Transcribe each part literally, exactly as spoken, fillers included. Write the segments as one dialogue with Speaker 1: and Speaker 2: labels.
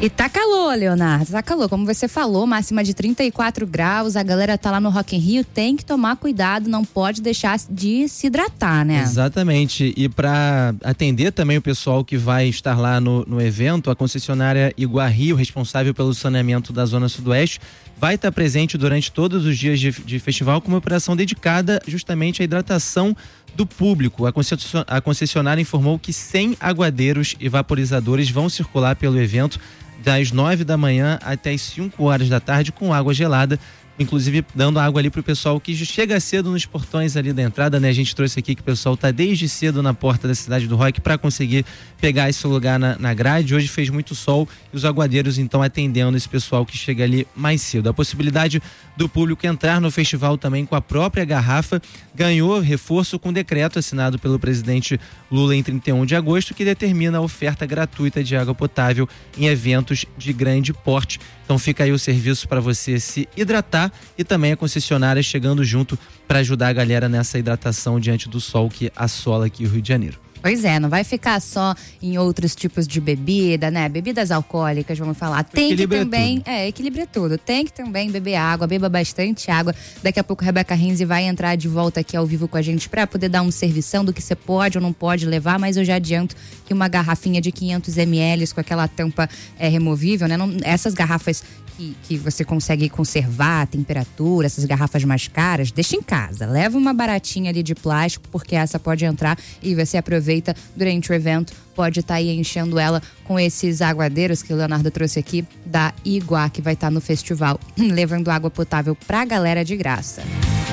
Speaker 1: E tá calor, Leonardo, tá calor. Como você falou, máxima de trinta e quatro graus, a galera tá lá no Rock in Rio, tem que tomar cuidado, não pode deixar de se hidratar, né?
Speaker 2: Exatamente. E para atender também o pessoal que vai estar lá no, no evento, a concessionária Iguá Rio, responsável pelo saneamento da Zona Sudoeste, vai estar presente durante todos os dias de, de festival com uma operação dedicada justamente à hidratação do público. A concessionária informou que cem aguadeiros e vaporizadores vão circular pelo evento das nove da manhã até as cinco horas da tarde com água gelada, inclusive dando água ali pro pessoal que chega cedo nos portões ali da entrada, né? A gente trouxe aqui que o pessoal tá desde cedo na porta da Cidade do Rock para conseguir pegar esse lugar na, na grade. Hoje fez muito sol e os aguadeiros então atendendo esse pessoal que chega ali mais cedo. A possibilidade do público entrar no festival também com a própria garrafa ganhou reforço com decreto assinado pelo presidente Lula em trinta e um de agosto, que determina a oferta gratuita de água potável em eventos de grande porte. Então fica aí o serviço para você se hidratar e também a concessionária chegando junto para ajudar a galera nessa hidratação diante do sol que assola aqui o Rio de Janeiro.
Speaker 1: Pois é, não vai ficar só em outros tipos de bebida, né? Bebidas alcoólicas, vamos falar. Tem
Speaker 2: Equilibra
Speaker 1: que também,
Speaker 2: tudo.
Speaker 1: é, equilibra tudo. Tem que também beber água, beba bastante água. Daqui a pouco a Rebeca Renzi vai entrar de volta aqui ao vivo com a gente para poder dar um servição do que você pode ou não pode levar, mas eu já adianto que uma garrafinha de quinhentos mililitros com aquela tampa é, removível, né? Não, essas garrafas que, que você consegue conservar a temperatura, essas garrafas mais caras, deixa em casa. Leva uma baratinha ali de plástico, porque essa pode entrar e você aproveita durante o evento, pode estar tá aí enchendo ela com esses aguadeiros que o Leonardo trouxe aqui da Iguá, que vai estar tá no festival, levando água potável pra galera de graça.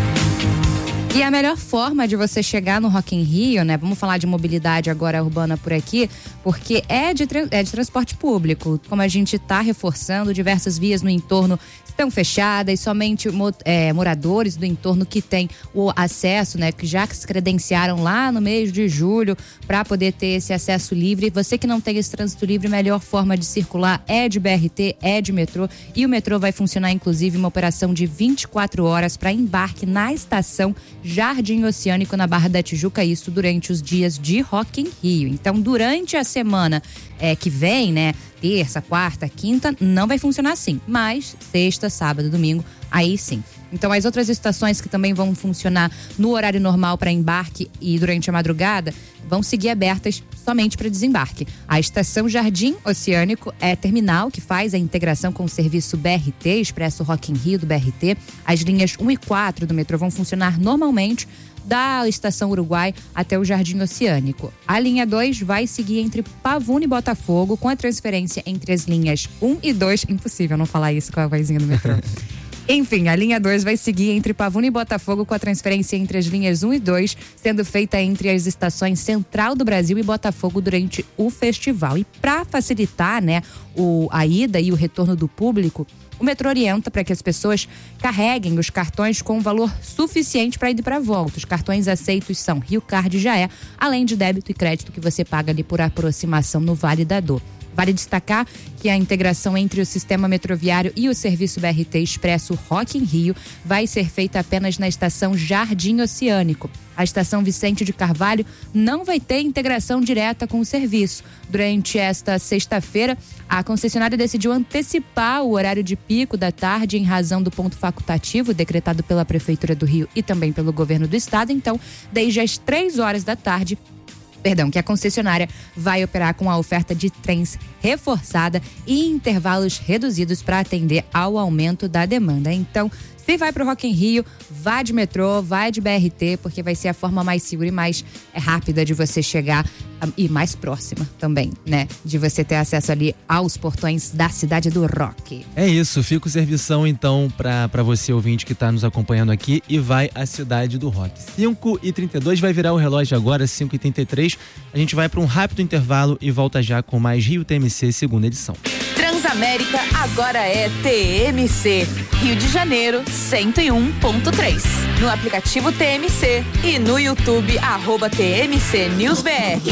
Speaker 1: E a melhor forma de você chegar no Rock in Rio, né? Vamos falar de mobilidade agora urbana por aqui, porque é de, é de transporte público. Como a gente está reforçando, diversas vias no entorno estão fechadas e somente é, moradores do entorno que têm o acesso, né? Que já se credenciaram lá no mês de julho para poder ter esse acesso livre. Você que não tem esse trânsito livre, a melhor forma de circular é de B R T, é de metrô. E o metrô vai funcionar, inclusive, uma operação de vinte e quatro horas para embarque na estação Jardim Oceânico, na Barra da Tijuca, isso durante os dias de Rock in Rio. Então, durante a semana é, que vem, né, terça, quarta, quinta, não vai funcionar assim, mas sexta, sábado, domingo, aí sim. Então, as outras estações que também vão funcionar no horário normal para embarque e durante a madrugada vão seguir abertas somente para desembarque. A estação Jardim Oceânico é terminal que faz a integração com o serviço B R T, Expresso Rock in Rio do B R T. As linhas um e quatro do metrô vão funcionar normalmente da estação Uruguai até o Jardim Oceânico. A linha dois vai seguir entre Pavuna e Botafogo, com a transferência entre as linhas um e dois. Impossível não falar isso com a vozinha do metrô. Enfim, a linha dois vai seguir entre Pavuna e Botafogo, com a transferência entre as linhas um e dois, sendo feita entre as estações Central do Brasil e Botafogo durante o festival. E para facilitar, né, o, a ida e o retorno do público, o metrô orienta para que as pessoas carreguem os cartões com um valor suficiente para ir e para volta. Os cartões aceitos são Rio Card e Já É, além de débito e crédito que você paga ali por aproximação no Vale da Dor. Vale destacar que a integração entre o sistema metroviário e o serviço B R T Expresso Rock in Rio vai ser feita apenas na estação Jardim Oceânico. A estação Vicente de Carvalho não vai ter integração direta com o serviço. Durante esta sexta-feira, a concessionária decidiu antecipar o horário de pico da tarde em razão do ponto facultativo decretado pela Prefeitura do Rio e também pelo Governo do Estado. Então, desde as três horas da tarde, Perdão, que a concessionária vai operar com a oferta de trens reforçada e intervalos reduzidos para atender ao aumento da demanda. Então, se vai para o Rock in Rio, vá de metrô, vai de B R T, porque vai ser a forma mais segura e mais é, rápida de você chegar e mais próxima também, né? De você ter acesso ali aos portões da cidade do rock.
Speaker 2: É isso, fica o servição então para para você ouvinte que está nos acompanhando aqui e vai à cidade do rock. cinco e trinta e dois vai virar o relógio agora, cinco e trinta e três. A gente vai para um rápido intervalo e volta já com mais Rio T M C segunda edição.
Speaker 3: Transamérica agora é T M C, Rio de Janeiro cento e um ponto três. No aplicativo T M C e no YouTube, arroba T M C News B R.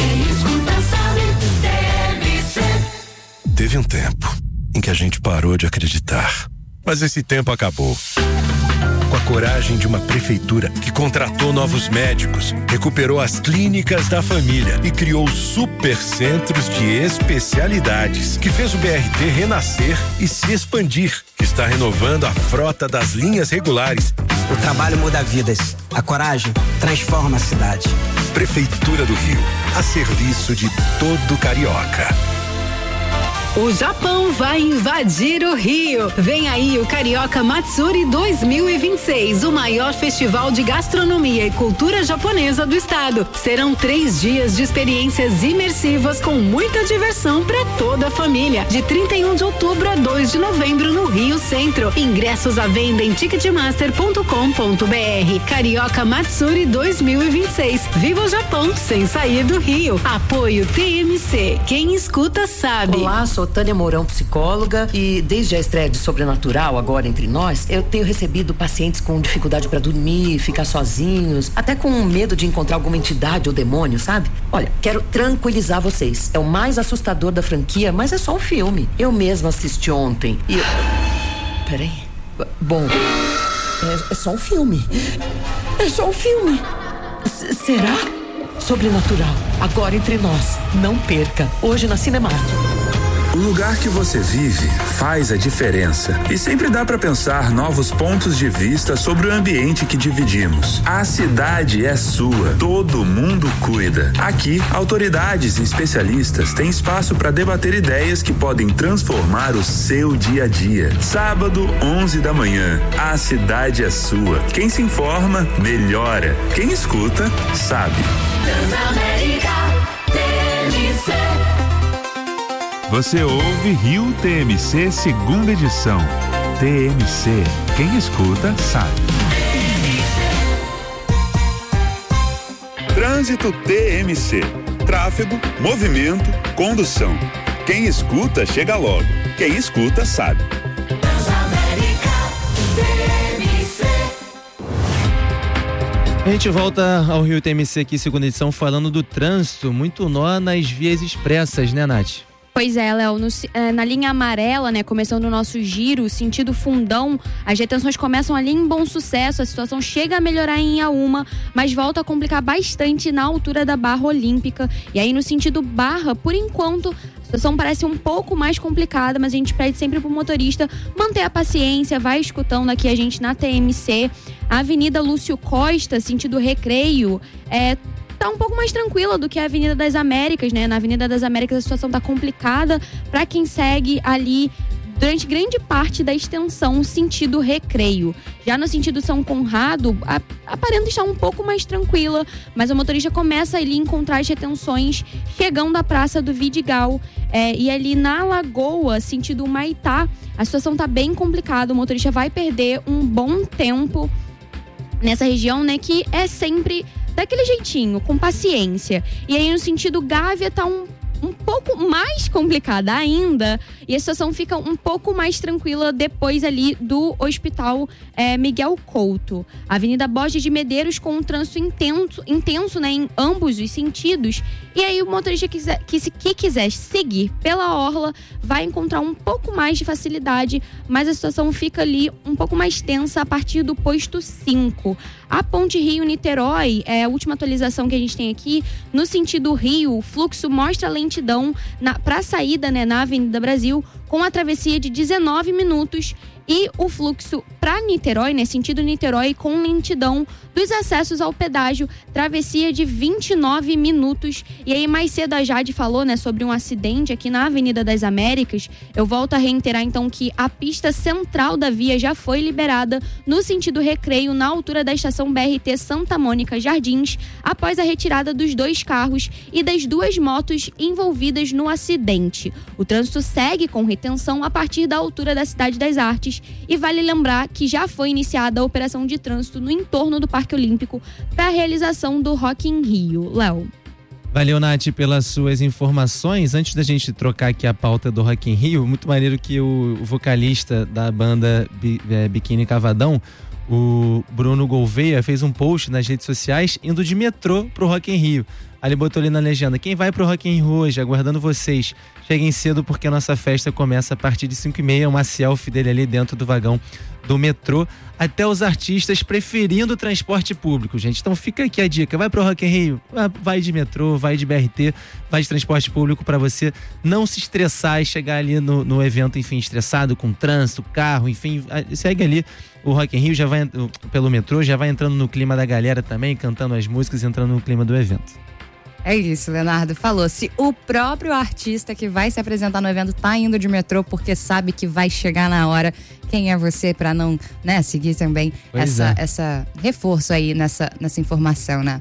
Speaker 4: Teve um tempo em que a gente parou de acreditar, mas esse tempo acabou. Com a coragem de uma prefeitura que contratou novos médicos, recuperou as clínicas da família e criou supercentros de especialidades, que fez o B R T renascer e se expandir, que está renovando a frota das linhas regulares.
Speaker 5: O trabalho muda vidas. A coragem transforma a cidade.
Speaker 4: Prefeitura do Rio, a serviço de todo carioca.
Speaker 6: O Japão vai invadir o Rio. Vem aí o Carioca Matsuri dois mil e vinte e seis, o maior festival de gastronomia e cultura japonesa do estado. Serão três dias de experiências imersivas com muita diversão para toda a família. De trinta e um de outubro a dois de novembro no Rio Centro. Ingressos à venda em ticketmaster ponto com ponto b r. Carioca Matsuri dois mil e vinte e seis. Viva o Japão sem sair do Rio. Apoio T M C. Quem escuta sabe.
Speaker 7: Olá, sou Tânia Mourão, psicóloga, e desde a estreia de Sobrenatural, agora entre nós, eu tenho recebido pacientes com dificuldade para dormir, ficar sozinhos, até com medo de encontrar alguma entidade ou demônio, sabe? Olha, quero tranquilizar vocês. É o mais assustador da franquia, mas é só um filme. Eu mesma assisti ontem e... Peraí. Bom, é, é só um filme. É só um filme. S- será? Sobrenatural, agora entre nós. Não perca. Hoje na Cinemark.
Speaker 8: O lugar que você vive faz a diferença e sempre dá para pensar novos pontos de vista sobre o ambiente que dividimos. A cidade é sua, todo mundo cuida. Aqui, autoridades e especialistas têm espaço para debater ideias que podem transformar o seu dia a dia. Sábado, onze da manhã, a cidade é sua. Quem se informa, melhora. Quem escuta, sabe.
Speaker 6: Transamérica T M C.
Speaker 9: Você ouve Rio T M C segunda edição. T M C, quem escuta sabe.
Speaker 8: Trânsito T M C. Tráfego, movimento, condução. Quem escuta chega logo. Quem escuta sabe.
Speaker 6: Transamérica T M C.
Speaker 2: A gente volta ao Rio T M C aqui, segunda edição, falando do trânsito, muito nó nas vias expressas, né, Nath?
Speaker 10: Pois é, Léo, no, na linha amarela, né, começando o nosso giro, sentido Fundão, as retenções começam ali em Bom Sucesso, a situação chega a melhorar em Iaúma, mas volta a complicar bastante na altura da Barra Olímpica. E aí no sentido Barra, por enquanto, a situação parece um pouco mais complicada, mas a gente pede sempre pro motorista manter a paciência, vai escutando aqui a gente na T M C. A Avenida Lúcio Costa, sentido Recreio, é... tá um pouco mais tranquila do que a Avenida das Américas, né? Na Avenida das Américas a situação tá complicada para quem segue ali durante grande parte da extensão sentido Recreio. Já no sentido São Conrado, a, aparenta estar um pouco mais tranquila, mas o motorista começa ali a encontrar as retenções chegando à Praça do Vidigal. É, e ali na Lagoa, sentido Humaitá, a situação tá bem complicada, o motorista vai perder um bom tempo nessa região, né? Que é sempre daquele jeitinho, com paciência. E aí no sentido Gávea tá um, um pouco mais complicada ainda, e a situação fica um pouco mais tranquila depois ali do Hospital é, Miguel Couto. A Avenida Borges de Medeiros com um trânsito intenso, intenso né, em ambos os sentidos. E aí o motorista que quiser, que, que quiser seguir pela orla vai encontrar um pouco mais de facilidade, mas a situação fica ali um pouco mais tensa a partir do posto cinco. A Ponte Rio-Niterói, é a última atualização que a gente tem aqui, no sentido Rio, o fluxo mostra lentidão para a saída né, na Avenida Brasil, com a travessia de dezenove minutos, e o fluxo para Niterói, né, sentido Niterói, com lentidão dos acessos ao pedágio, travessia de vinte e nove minutos. E aí mais cedo a Jade falou, né, sobre um acidente aqui na Avenida das Américas. Eu volto a reiterar então que a pista central da via já foi liberada no sentido Recreio, na altura da estação B R T Santa Mônica Jardins, após a retirada dos dois carros e das duas motos envolvidas no acidente. O trânsito segue com retenção a partir da altura da Cidade das Artes, e vale lembrar que já foi iniciada a operação de trânsito no entorno do Parque Olímpico para a realização do Rock in Rio. Léo.
Speaker 2: Valeu, Nath, pelas suas informações. Antes da gente trocar aqui a pauta do Rock in Rio, muito maneiro que o vocalista da banda Biquíni Cavadão, o Bruno Gouveia, fez um post nas redes sociais indo de metrô pro Rock in Rio. Ali botou ali na legenda: quem vai pro Rock in Rio hoje, aguardando vocês. Cheguem cedo porque a nossa festa começa a partir de cinco e meia. Uma selfie dele ali dentro do vagão do metrô. Até os artistas preferindo o transporte público, gente. Então fica aqui a dica: vai pro Rock in Rio, vai de metrô, vai de B R T, vai de transporte público, para você não se estressar e chegar ali no, no evento, enfim, estressado com trânsito, carro, enfim. Segue ali o Rock in Rio, já vai pelo metrô, já vai entrando no clima da galera também, cantando as músicas, entrando no clima do evento.
Speaker 1: É isso, Leonardo falou. Se o próprio artista que vai se apresentar no evento tá indo de metrô porque sabe que vai chegar na hora, quem é você para não, né, seguir também essa, é. essa reforço aí nessa, nessa informação, né?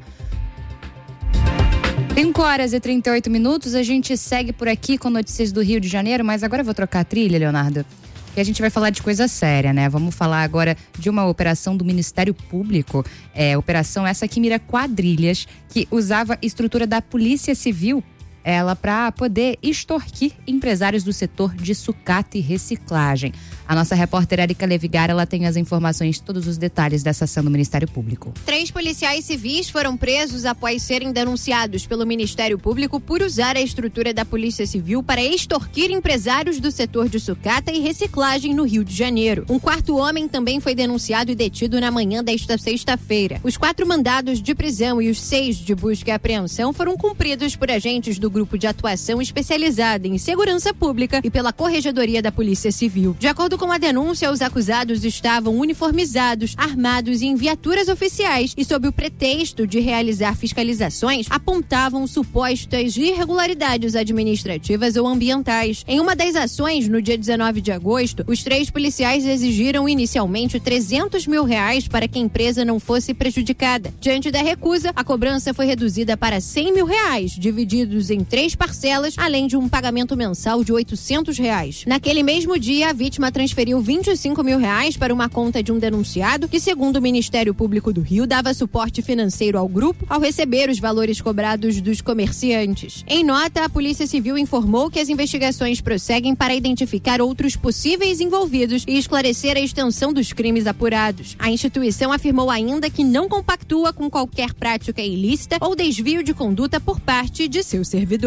Speaker 1: cinco horas e trinta e oito minutos, a gente segue por aqui com notícias do Rio de Janeiro, mas agora eu vou trocar a trilha, Leonardo. E a gente vai falar de coisa séria, né? Vamos falar agora de uma operação do Ministério Público. É, operação essa que mira quadrilhas, que usava estrutura da Polícia Civil, ela para poder extorquir empresários do setor de sucata e reciclagem. A nossa repórter Érica Levigar, ela tem as informações, todos os detalhes dessa ação do Ministério Público.
Speaker 11: Três policiais civis foram presos após serem denunciados pelo Ministério Público por usar a estrutura da Polícia Civil para extorquir empresários do setor de sucata e reciclagem no Rio de Janeiro. Um quarto homem também foi denunciado e detido na manhã desta sexta-feira. Os quatro mandados de prisão e os seis de busca e apreensão foram cumpridos por agentes do Grupo de Atuação Especializada em Segurança Pública e pela Corregedoria da Polícia Civil. De acordo com a denúncia, os acusados estavam uniformizados, armados e em viaturas oficiais e, sob o pretexto de realizar fiscalizações, apontavam supostas irregularidades administrativas ou ambientais. Em uma das ações, no dia dezenove de agosto, os três policiais exigiram inicialmente trezentos mil reais para que a empresa não fosse prejudicada. Diante da recusa, a cobrança foi reduzida para cem mil reais, divididos em três parcelas, além de um pagamento mensal de oitocentos reais. Naquele mesmo dia, a vítima transferiu vinte e cinco mil reais para uma conta de um denunciado que, segundo o Ministério Público do Rio, dava suporte financeiro ao grupo ao receber os valores cobrados dos comerciantes. Em nota, a Polícia Civil informou que as investigações prosseguem para identificar outros possíveis envolvidos e esclarecer a extensão dos crimes apurados. A instituição afirmou ainda que não compactua com qualquer prática ilícita ou desvio de conduta por parte de seus servidores.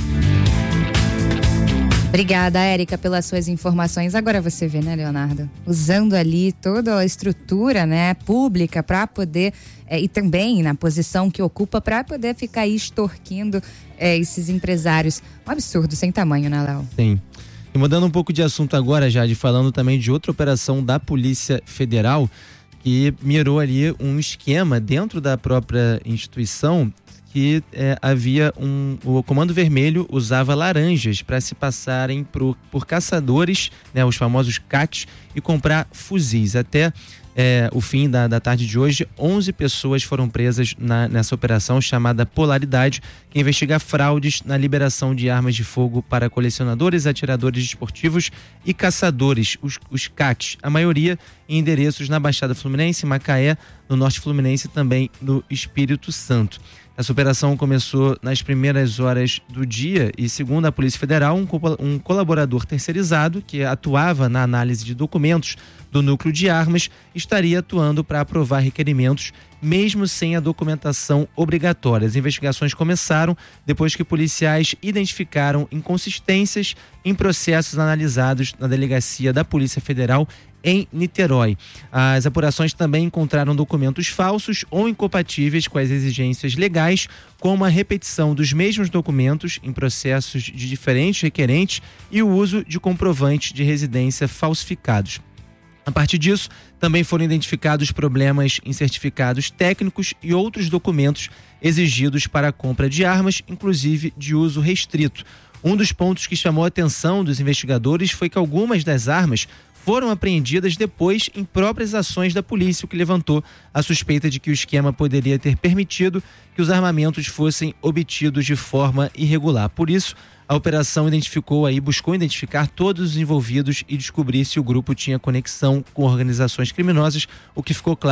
Speaker 1: Obrigada, Érica, pelas suas informações. Agora você vê, né, Leonardo? Usando ali toda a estrutura, né, pública para poder, é, e também na posição que ocupa para poder ficar aí extorquindo é, esses empresários. Um absurdo sem tamanho, né, Léo?
Speaker 2: Sim. E mudando um pouco de assunto agora, Jade, falando também de outra operação da Polícia Federal que mirou ali um esquema dentro da própria instituição que é, havia um, o Comando Vermelho usava laranjas para se passarem por, por caçadores, né, os famosos C A Cs, e comprar fuzis. Até é, o fim da, da tarde de hoje, onze pessoas foram presas na, nessa operação chamada Polaridade, que investiga fraudes na liberação de armas de fogo para colecionadores, atiradores esportivos e caçadores, os, os C A Cs. A maioria em endereços na Baixada Fluminense, Macaé, no Norte Fluminense e também no Espírito Santo. Essa operação começou nas primeiras horas do dia e, segundo a Polícia Federal, um, um colaborador terceirizado que atuava na análise de documentos do núcleo de armas estaria atuando para aprovar requerimentos, mesmo sem a documentação obrigatória. As investigações começaram depois que policiais identificaram inconsistências em processos analisados na delegacia da Polícia Federal em Niterói. As apurações também encontraram documentos falsos ou incompatíveis com as exigências legais, como a repetição dos mesmos documentos em processos de diferentes requerentes e o uso de comprovantes de residência falsificados. A partir disso, também foram identificados problemas em certificados técnicos e outros documentos exigidos para a compra de armas, inclusive de uso restrito. Um dos pontos que chamou a atenção dos investigadores foi que algumas das armas foram apreendidas depois em próprias ações da polícia, o que levantou a suspeita de que o esquema poderia ter permitido que os armamentos fossem obtidos de forma irregular. Por isso, a operação identificou aí, buscou identificar todos os envolvidos e descobrir se o grupo tinha conexão com organizações criminosas, o que ficou claro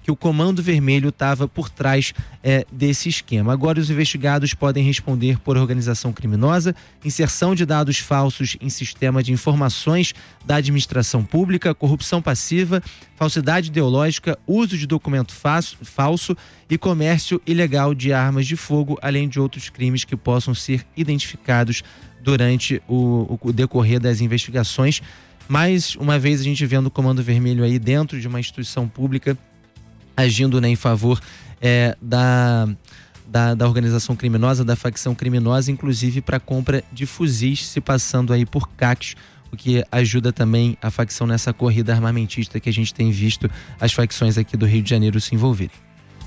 Speaker 2: que o Comando Vermelho estava por trás é, desse esquema. Agora os investigados podem responder por organização criminosa, inserção de dados falsos em sistema de informações da administração pública, corrupção passiva, falsidade ideológica, uso de documento falso e comércio ilegal de armas de fogo, além de outros crimes que possam ser identificados durante o, o decorrer das investigações. Mais uma vez a gente vendo o Comando Vermelho aí dentro de uma instituição pública agindo, né, em favor é, da, da, da organização criminosa, da facção criminosa, inclusive para compra de fuzis, se passando aí por C A Cs, o que ajuda também a facção nessa corrida armamentista que a gente tem visto as facções aqui do Rio de Janeiro se envolverem.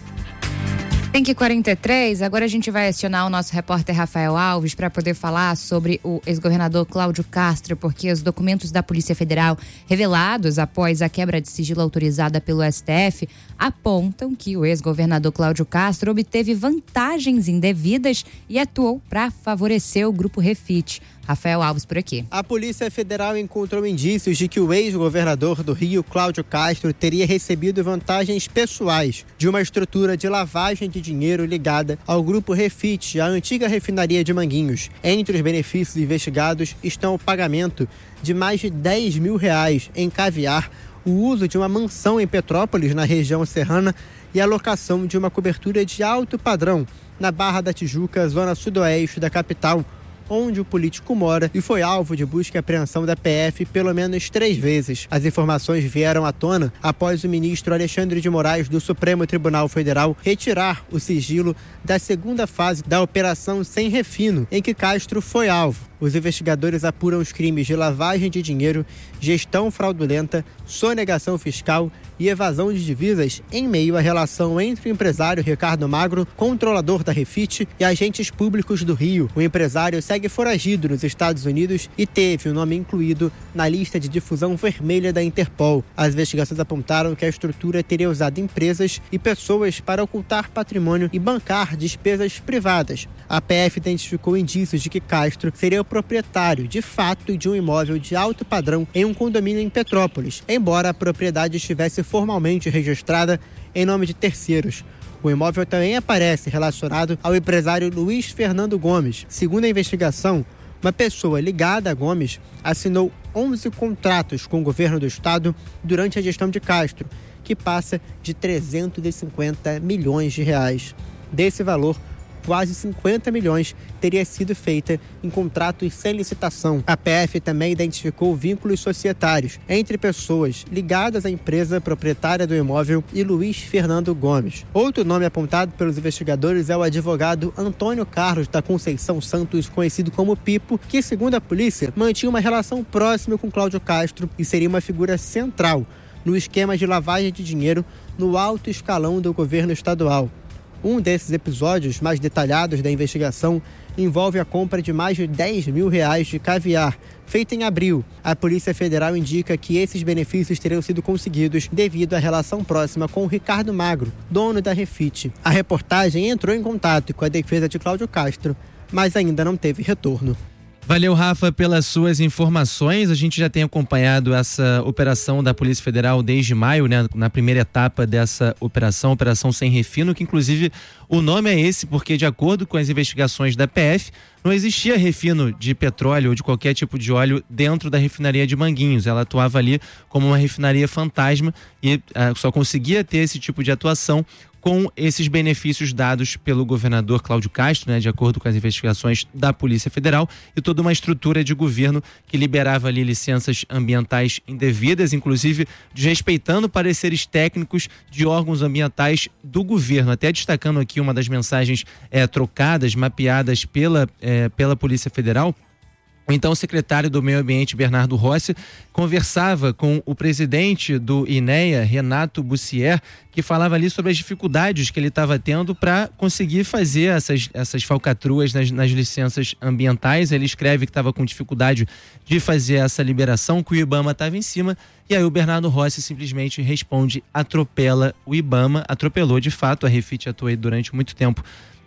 Speaker 1: Tem que quarenta e três, agora a gente vai acionar o nosso repórter Rafael Alves para poder falar sobre o ex-governador Cláudio Castro, porque os documentos da Polícia Federal revelados após a quebra de sigilo autorizada pelo S T F apontam que o ex-governador Cláudio Castro obteve vantagens indevidas e atuou para favorecer o Grupo Refit. Rafael Alves por aqui.
Speaker 12: A Polícia Federal encontrou indícios de que o ex-governador do Rio, Cláudio Castro, teria recebido vantagens pessoais de uma estrutura de lavagem de dinheiro ligada ao Grupo Refit, a antiga refinaria de Manguinhos. Entre os benefícios investigados estão o pagamento de mais de dez mil reais em caviar, o uso de uma mansão em Petrópolis, na região serrana, e a locação de uma cobertura de alto padrão na Barra da Tijuca, zona sudoeste da capital, onde o político mora e foi alvo de busca e apreensão da P F pelo menos três vezes. As informações vieram à tona após o ministro Alexandre de Moraes do Supremo Tribunal Federal retirar o sigilo da segunda fase da Operação Sem Refino, em que Castro foi alvo. Os investigadores apuram os crimes de lavagem de dinheiro, gestão fraudulenta, sonegação fiscal e evasão de divisas em meio à relação entre o empresário Ricardo Magro, controlador da Refit, e agentes públicos do Rio. O empresário segue foragido nos Estados Unidos e teve o nome incluído na lista de difusão vermelha da Interpol. As investigações apontaram que a estrutura teria usado empresas e pessoas para ocultar patrimônio e bancar despesas privadas. A P F identificou indícios de que Castro seria o proprietário, de fato, de um imóvel de alto padrão em um condomínio em Petrópolis, embora a propriedade estivesse formalmente registrada em nome de terceiros. O imóvel também aparece relacionado ao empresário Luiz Fernando Gomes. Segundo a investigação, uma pessoa ligada a Gomes assinou onze contratos com o governo do estado durante a gestão de Castro, que passa de trezentos e cinquenta milhões de reais. Desse valor, quase cinquenta milhões teria sido feita em contratos sem licitação. A P F também identificou vínculos societários entre pessoas ligadas à empresa proprietária do imóvel e Luiz Fernando Gomes. Outro nome apontado pelos investigadores é o advogado Antônio Carlos da Conceição Santos, conhecido como Pipo, que, segundo a polícia, mantinha uma relação próxima com Cláudio Castro e seria uma figura central no esquema de lavagem de dinheiro no alto escalão do governo estadual. Um desses episódios mais detalhados da investigação envolve a compra de mais de dez mil reais de caviar, feita em abril. A Polícia Federal indica que esses benefícios teriam sido conseguidos devido à relação próxima com o Ricardo Magro, dono da Refit. A reportagem entrou em contato com a defesa de Cláudio Castro, mas ainda não teve retorno.
Speaker 2: Valeu, Rafa, pelas suas informações. A gente já tem acompanhado essa operação da Polícia Federal desde maio, né? Na primeira etapa dessa operação, Operação Sem Refino, que inclusive o nome é esse porque, de acordo com as investigações da P F, não existia refino de petróleo ou de qualquer tipo de óleo dentro da refinaria de Manguinhos. Ela atuava ali como uma refinaria fantasma e uh, só conseguia ter esse tipo de atuação com esses benefícios dados pelo governador Cláudio Castro, né, de acordo com as investigações da Polícia Federal, e toda uma estrutura de governo que liberava ali licenças ambientais indevidas, inclusive desrespeitando pareceres técnicos de órgãos ambientais do governo. Até destacando aqui uma das mensagens é, trocadas, mapeadas pela, é, pela Polícia Federal. Então, o secretário do Meio Ambiente, Bernardo Rossi, conversava com o presidente do INEA, Renato Bussier, que falava ali sobre as dificuldades que ele estava tendo para conseguir fazer essas, essas falcatruas nas, nas licenças ambientais. Ele escreve que estava com dificuldade de fazer essa liberação, que o IBAMA estava em cima, e aí o Bernardo Rossi simplesmente responde: atropela o IBAMA. Atropelou, de fato. A Refit atuou aí durante muito tempo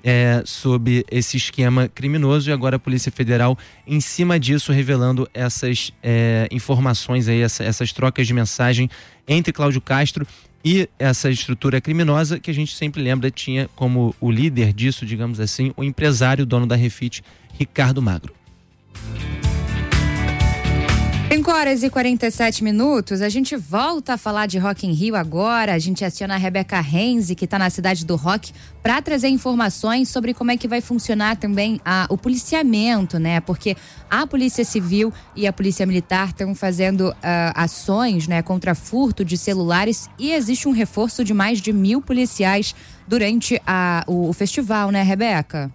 Speaker 2: é, sob esse esquema criminoso, e agora a Polícia Federal, em cima disso, revelando essas é, informações aí, essa, essas trocas de mensagem entre Cláudio Castro e essa estrutura criminosa, que a gente sempre lembra tinha como o líder disso, digamos assim, o empresário, dono da Refit, Ricardo Magro.
Speaker 1: cinco horas e quarenta e sete minutos, a gente volta a falar de Rock in Rio agora. A gente aciona a Rebeca Renzi, que está na cidade do Rock, para trazer informações sobre como é que vai funcionar também a, o policiamento, né? Porque a Polícia Civil e a Polícia Militar estão fazendo uh, ações, né, contra furto de celulares, e existe um reforço de mais de mil policiais durante a, o, o festival, né, Rebeca?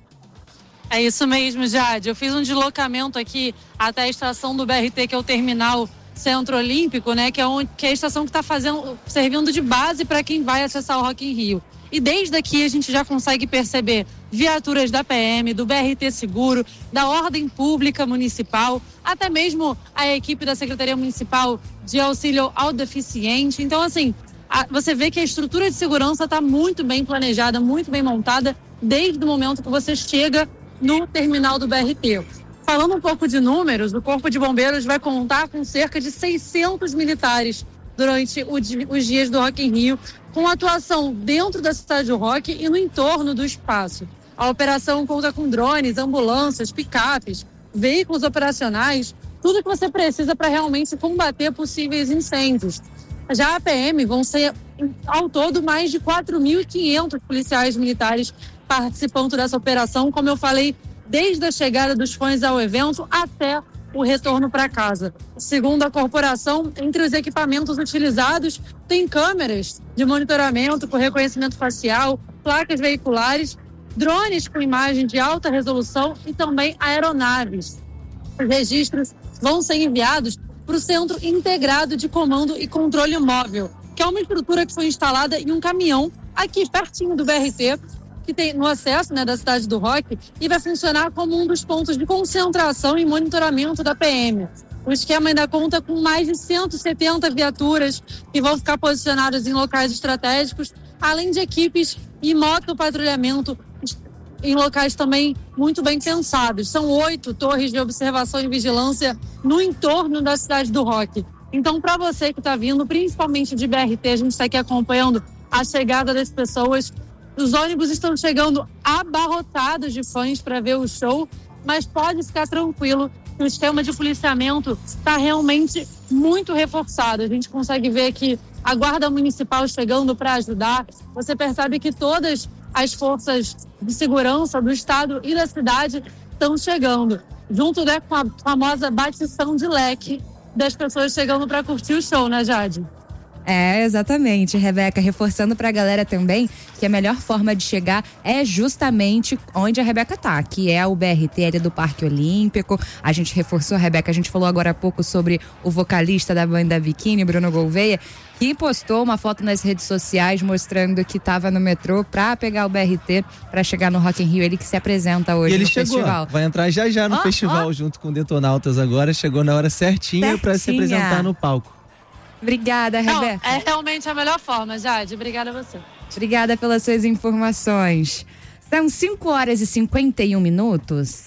Speaker 13: É isso mesmo, Jade. Eu fiz um deslocamento aqui até a estação do B R T, que é o Terminal Centro Olímpico, né? Que é, onde, que é a estação que está fazendo, servindo de base para quem vai acessar o Rock in Rio. E desde aqui a gente já consegue perceber viaturas da P M, do B R T Seguro, da Ordem Pública Municipal, até mesmo a equipe da Secretaria Municipal de Auxílio ao Deficiente. Então, assim, a, você vê que a estrutura de segurança está muito bem planejada, muito bem montada, desde o momento que você chega no terminal do B R T. Falando um pouco de números, o Corpo de Bombeiros vai contar com cerca de seiscentos militares durante o, os dias do Rock in Rio, com atuação dentro da cidade do Rock e no entorno do espaço. A operação conta com drones, ambulâncias, picapes, veículos operacionais, tudo que você precisa para realmente combater possíveis incêndios. Já a P M vão ser, ao todo, mais de quatro mil e quinhentos policiais militares participando dessa operação, como eu falei, desde a chegada dos fãs ao evento até o retorno para casa. Segundo a corporação, entre os equipamentos utilizados, tem câmeras de monitoramento com reconhecimento facial, placas veiculares, drones com imagem de alta resolução e também aeronaves. Os registros vão ser enviados para o Centro Integrado de Comando e Controle Móvel, que é uma estrutura que foi instalada em um caminhão aqui pertinho do B R T, que tem no acesso, né, da cidade do Rock, e vai funcionar como um dos pontos de concentração e monitoramento da P M. O esquema ainda conta com mais de cento e setenta viaturas que vão ficar posicionadas em locais estratégicos, além de equipes e motopatrulhamento em locais também muito bem pensados. São oito torres de observação e vigilância no entorno da cidade do Rock. Então, para você que está vindo, principalmente de B R T, a gente está aqui acompanhando a chegada das pessoas. Os ônibus estão chegando abarrotados de fãs para ver o show, mas pode ficar tranquilo que o esquema de policiamento está realmente muito reforçado. A gente consegue ver aqui a Guarda Municipal chegando para ajudar. Você percebe que todas as forças de segurança do estado e da cidade estão chegando, junto, né, com a famosa batição de leque das pessoas chegando para curtir o show, né, Jade?
Speaker 1: É, exatamente, Rebeca, reforçando pra galera também que a melhor forma de chegar é justamente onde a Rebeca tá, que é o B R T ali do Parque Olímpico. A gente reforçou, Rebeca, a gente falou agora há pouco sobre o vocalista da banda Biquíni, Bruno Gouveia, que postou uma foto nas redes sociais mostrando que estava no metrô pra pegar o B R T pra chegar no Rock in Rio, ele que se apresenta hoje
Speaker 2: e ele
Speaker 1: no
Speaker 2: chegou,
Speaker 1: festival.
Speaker 2: Vai entrar já já no
Speaker 1: oh,
Speaker 2: festival
Speaker 1: oh.
Speaker 2: junto com o Detonautas agora, chegou na hora certinha, certinha. Pra se apresentar no palco.
Speaker 1: Obrigada, Rebeca.
Speaker 13: Não, é realmente a melhor forma, Jade. Obrigada a você.
Speaker 1: Obrigada pelas suas informações. São cinco horas e cinquenta e um minutos.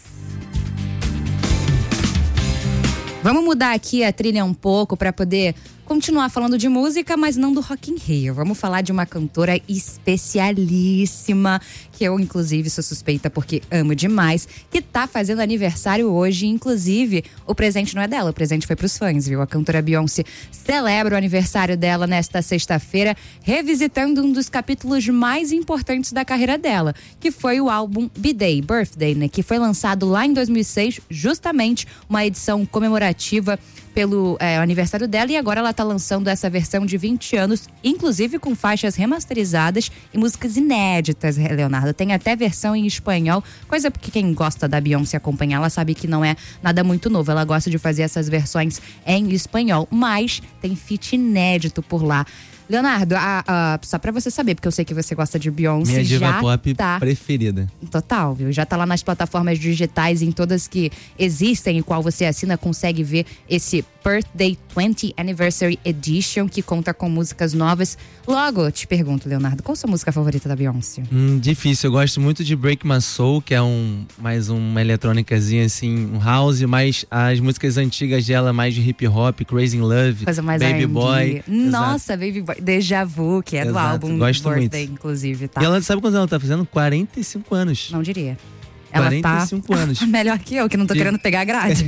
Speaker 1: Vamos mudar aqui a trilha um pouco para poder continuar falando de música, mas não do Rock in Rio. Vamos falar de uma cantora especialíssima, que eu, inclusive, sou suspeita porque amo demais, que tá fazendo aniversário hoje. Inclusive, o presente não é dela, o presente foi pros fãs, viu? A cantora Beyoncé celebra o aniversário dela nesta sexta-feira, revisitando um dos capítulos mais importantes da carreira dela, que foi o álbum B-Day, Birthday, né? Que foi lançado lá em dois mil e seis, justamente uma edição comemorativa pelo é, aniversário dela, e agora ela tá lançando essa versão de vinte anos, inclusive com faixas remasterizadas e músicas inéditas, Leonardo. Tem até versão em espanhol, coisa porque quem gosta da Beyoncé acompanhar, ela sabe que não é nada muito novo, ela gosta de fazer essas versões em espanhol, mas tem feat inédito por lá. Leonardo, a, a, só pra você saber, porque eu sei que você gosta de Beyoncé.
Speaker 2: Minha diva
Speaker 1: já
Speaker 2: pop
Speaker 1: tá,
Speaker 2: preferida.
Speaker 1: Total, viu? Já tá lá nas plataformas digitais, em todas que existem, e qual você assina, consegue ver esse Birthday vinte Anniversary Edition, que conta com músicas novas. Logo, eu te pergunto, Leonardo, qual a sua música favorita da Beyoncé?
Speaker 2: Hum, difícil, eu gosto muito de Break My Soul, que é um mais uma eletrônicazinha assim, um house, mas as músicas antigas dela, mais de hip hop, Crazy in Love,
Speaker 1: Coisa mais
Speaker 2: Baby
Speaker 1: R and B.
Speaker 2: Boy.
Speaker 1: Nossa, Exato. Baby Boy, Deja Vu, que é
Speaker 2: Exato.
Speaker 1: do álbum
Speaker 2: Gosto
Speaker 1: Birthday,
Speaker 2: muito.
Speaker 1: inclusive, tá?
Speaker 2: E ela, sabe quantos ela tá fazendo? quarenta e cinco anos.
Speaker 1: Não diria. Ela
Speaker 2: quarenta e cinco
Speaker 1: tá
Speaker 2: anos.
Speaker 1: melhor que eu, que não tô
Speaker 2: De...
Speaker 1: querendo pegar a grade.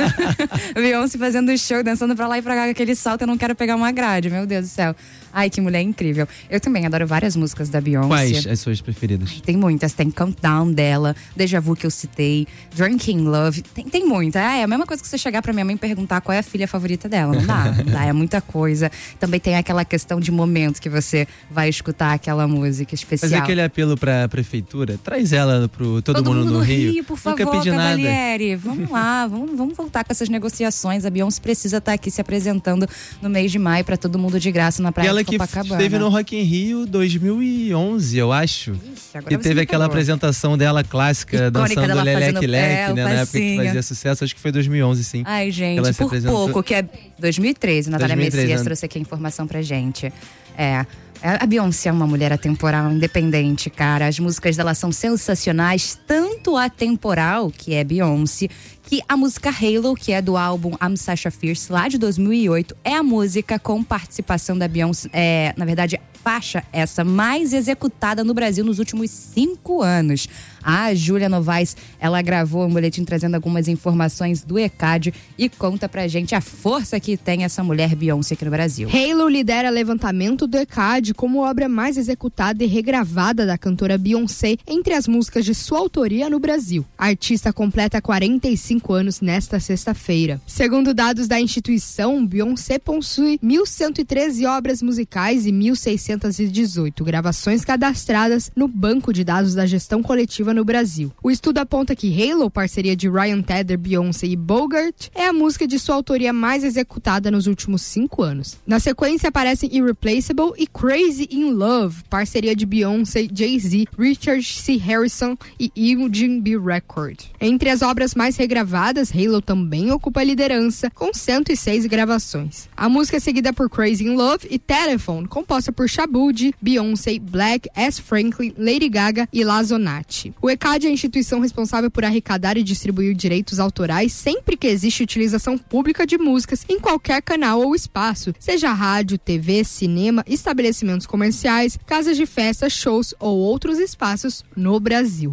Speaker 1: Beyoncé fazendo show, dançando pra lá e pra cá com aquele salto, eu não quero pegar uma grade, meu Deus do céu. Ai, que mulher incrível. Eu também adoro várias músicas da Beyoncé.
Speaker 2: Quais as suas preferidas?
Speaker 1: Ai, tem muitas, tem Countdown dela, Deja Vu que eu citei, Drinking Love, tem, tem muita. É, é a mesma coisa que você chegar pra minha mãe e perguntar qual é a filha favorita dela, não dá, não dá, é muita coisa. Também tem aquela questão de momento que você vai escutar aquela música especial.
Speaker 2: Fazer aquele apelo pra prefeitura, traz ela pro Todo, Todo Mundo, mundo no Rio.
Speaker 1: Rio, por
Speaker 2: Nunca
Speaker 1: favor,
Speaker 2: pedi
Speaker 1: Cavalieri,
Speaker 2: nada.
Speaker 1: vamos lá, vamos, vamos voltar com essas negociações. A Beyoncé precisa estar aqui se apresentando no mês de maio pra todo mundo de graça na praia
Speaker 2: e ela
Speaker 1: de Copacabana.
Speaker 2: Que esteve no Rock in Rio dois mil e onze, eu acho.
Speaker 1: Ixi, agora
Speaker 2: e teve aquela
Speaker 1: pegou.
Speaker 2: apresentação dela clássica,
Speaker 1: Icônica
Speaker 2: dançando Leleque Leque,
Speaker 1: é,
Speaker 2: né? Na época que fazia sucesso, acho que foi dois mil e onze, sim.
Speaker 1: Ai, gente,
Speaker 2: ela
Speaker 1: por
Speaker 2: apresentou...
Speaker 1: pouco, que é dois mil e treze, Natália
Speaker 2: dois mil e treze,
Speaker 1: Messias
Speaker 2: né?
Speaker 1: trouxe aqui a informação pra gente. É. A Beyoncé é uma mulher atemporal, independente, cara. As músicas dela são sensacionais, tanto atemporal, que é Beyoncé, que a música Halo, que é do álbum I'm Sasha Fierce, lá de dois mil e oito, é a música com participação da Beyoncé, é, na verdade, faixa essa mais executada no Brasil nos últimos cinco anos. A Júlia Novaes, ela gravou um boletim trazendo algumas informações do E C A D e conta pra gente a força que tem essa mulher Beyoncé aqui no Brasil.
Speaker 14: Halo lidera levantamento do E C A D como obra mais executada e regravada da cantora Beyoncé entre as músicas de sua autoria no Brasil. A artista completa quarenta e cinco anos nesta sexta-feira. Segundo dados da instituição, Beyoncé possui mil cento e treze obras musicais e mil seiscentas e dezoito gravações cadastradas no banco de dados da gestão coletiva no Brasil. O estudo aponta que Halo, parceria de Ryan Tedder, Beyoncé e Bogart, é a música de sua autoria mais executada nos últimos cinco anos. Na sequência aparecem Irreplaceable e Crazy in Love, parceria de Beyoncé, Jay-Z, Richard C. Harrison e Eugene B. Record. Entre as obras mais regravadas, Halo também ocupa a liderança, com cento e seis gravações. A música é seguida por Crazy in Love e Telephone, composta por Shaboodi, Beyoncé, Black, S. Franklin, Lady Gaga e Lazonati. O E C A D é a instituição responsável por arrecadar e distribuir direitos autorais sempre que existe utilização pública de músicas em qualquer canal ou espaço, seja rádio, T V, cinema, estabelecimentos comerciais, casas de festa, shows ou outros espaços no Brasil.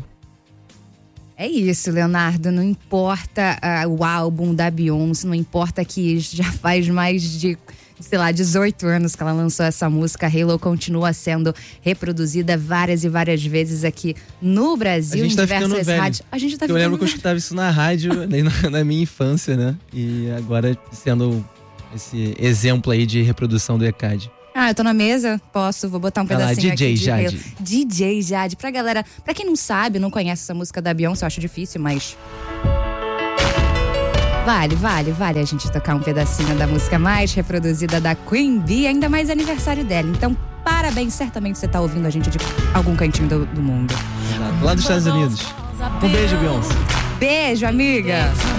Speaker 1: É isso, Leonardo, não importa uh, o álbum da Beyoncé, não importa que já faz mais de, sei lá, dezoito anos que ela lançou essa música, Halo continua sendo reproduzida várias e várias vezes aqui no Brasil,
Speaker 2: em
Speaker 1: tá diversas
Speaker 2: velho.
Speaker 1: rádios. A gente tá
Speaker 2: Eu lembro
Speaker 1: ficando
Speaker 2: que eu escutava isso na rádio na, na minha infância, né? E agora sendo esse exemplo aí de reprodução do E C A D.
Speaker 1: Ah, eu tô na mesa, posso, vou botar um
Speaker 2: Vai lá,
Speaker 1: pedacinho
Speaker 2: D J
Speaker 1: aqui de
Speaker 2: Jade.
Speaker 1: Halo. D J Jade, pra galera, pra quem não sabe, não conhece essa música da Beyoncé, eu acho difícil, mas... Vale, vale, vale a gente tocar um pedacinho da música mais reproduzida da Queen Bee, ainda mais aniversário dela. Então, parabéns, certamente você tá ouvindo a gente de algum cantinho do, do mundo.
Speaker 2: Lá dos Estados Unidos. Um beijo, Beyoncé.
Speaker 1: Beijo, amiga.